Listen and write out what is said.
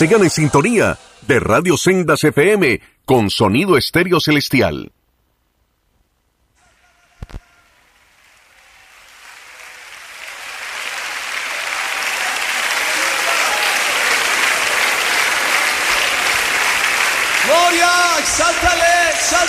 Sigan en sintonía de Radio Sendas FM con sonido estéreo celestial. Gloria, exáltale, exáltale.